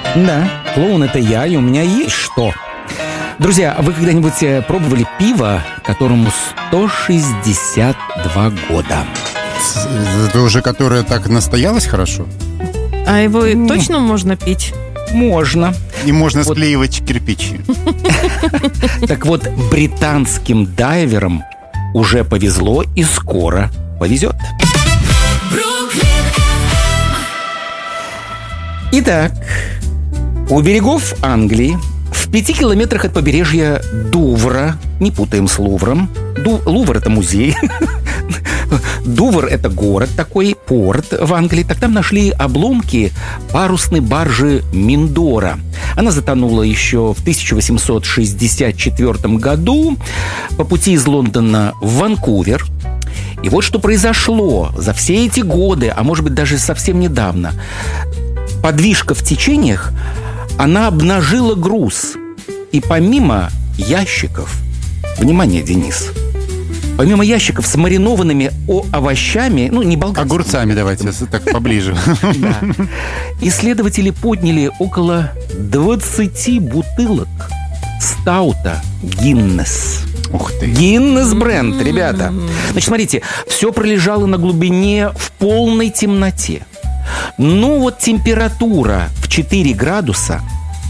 Да, клоун — это я, и у меня есть что. Друзья, вы когда-нибудь пробовали пиво, которому 162 года? Это уже которое так настоялось хорошо? А его точно можно пить? Можно. И можно склеивать кирпичи. Так вот, британским дайверам уже повезло и скоро повезет. Итак, у берегов Англии, в 5 километрах от побережья Дувра, не путаем с Лувром, Лувр — это музей, Дувр — это город такой, порт в Англии. Так там нашли обломки парусной баржи Миндора. Она затонула еще в 1864 году по пути из Лондона в Ванкувер. И вот что произошло за все эти годы, а может быть даже совсем недавно. Подвижка в течениях, она обнажила груз. И помимо ящиков, внимание, Денис, помимо ящиков с маринованными овощами, не болгарскими. Огурцами давайте, так поближе. Да. Исследователи подняли около 20 бутылок стаута Гиннес. Ух ты. Гиннес бренд, ребята. Значит, смотрите, все пролежало на глубине в полной темноте. Температура в 4 градуса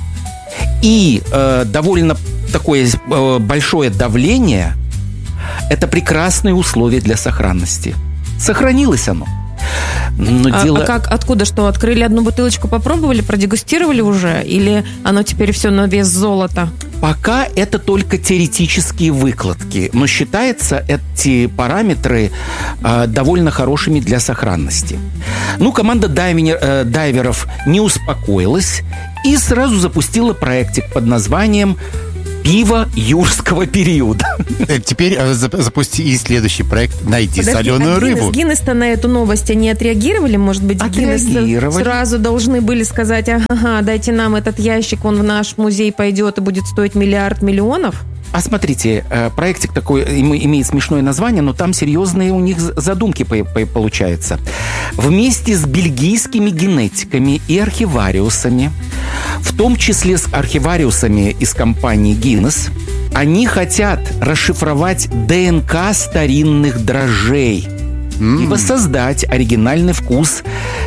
и довольно такое большое давление – это прекрасные условия для сохранности. Сохранилось оно. Но Откуда что? Открыли одну бутылочку, попробовали, продегустировали уже? Или оно теперь все на вес золота? Пока это только теоретические выкладки, но считается эти параметры довольно хорошими для сохранности. Команда дайверов не успокоилась и сразу запустила проектик под названием «Пиво юрского периода». Теперь запусти и следующий проект «Найди соленую рыбу». Гиннес-то на эту новость они отреагировали? Может быть, Гиннес сразу должны были сказать: ага, дайте нам этот ящик, он в наш музей пойдет и будет стоить $1 миллиард. А смотрите, проектик такой имеет смешное название, но там серьезные у них задумки получаются. Вместе с бельгийскими генетиками и архивариусами, в том числе с архивариусами из компании Guinness, они хотят расшифровать ДНК старинных дрожжей и воссоздать оригинальный вкус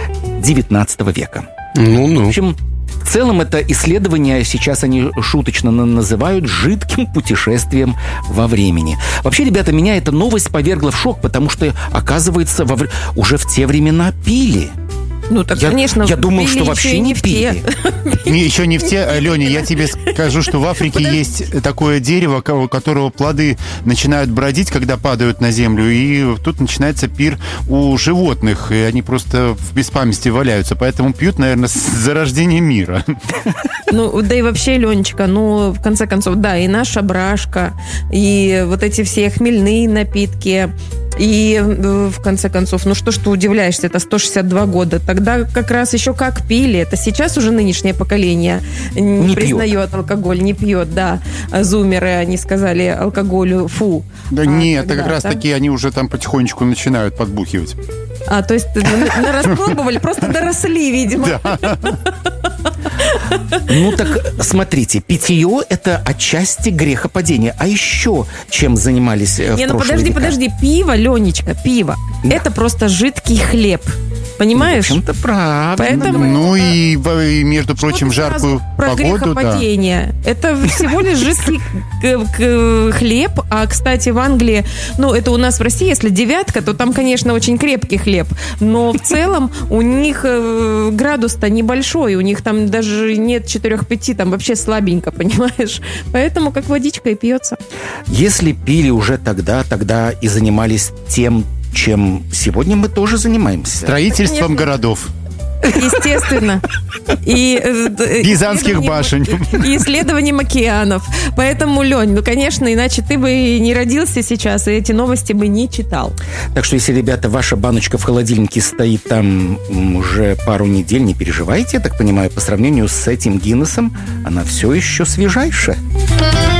XIX века. В общем, в целом это исследование сейчас они шуточно называют жидким путешествием во времени. Вообще, ребята, меня эта новость повергла в шок, потому что, оказывается, уже в те времена пили. Конечно. Я думал, что вообще не пили. Еще не в те. Леня, я тебе скажу, что в Африке есть такое дерево, у которого плоды начинают бродить, когда падают на землю, и тут начинается пир у животных, и они просто в беспамятстве валяются, поэтому пьют, наверное, с зарождения мира. Да и вообще, Ленечка, в конце концов, да, и наша брашка, и вот эти все хмельные напитки. И, в конце концов, что ж ты удивляешься, это 162 года. Тогда как раз еще как пили. Это сейчас уже нынешнее поколение не признает алкоголь, не пьет, да. Зумеры, они сказали алкоголю фу. Да нет, это как раз таки они уже там потихонечку начинают подбухивать. То есть распробовали, просто доросли, видимо. Смотрите, питье – это отчасти грехопадение. А еще чем занимались в прошлые века? Подожди, пиво, Ленечка, пиво. Да. Это просто жидкий хлеб. Понимаешь? В общем-то, правильно. Поэтому, и, между прочим, жаркую про погоду. Грехопадение. Да. Это всего лишь жидкий хлеб. А, кстати, в Англии, это у нас в России, если 9, то там, конечно, очень крепкий хлеб. Но в целом у них градус-то небольшой. У них там даже нет 4-5, там вообще слабенько, понимаешь? Поэтому как водичка и пьется. Если пили уже тогда и занимались тем, чем сегодня мы тоже занимаемся. Строительством городов. Естественно. Пизанских башен. И исследованием океанов. Поэтому, Лень, конечно, иначе ты бы не родился сейчас, и эти новости бы не читал. Так что, если, ребята, ваша баночка в холодильнике стоит там уже пару недель, не переживайте, я так понимаю, по сравнению с этим Гиннесом, она все еще свежайшая.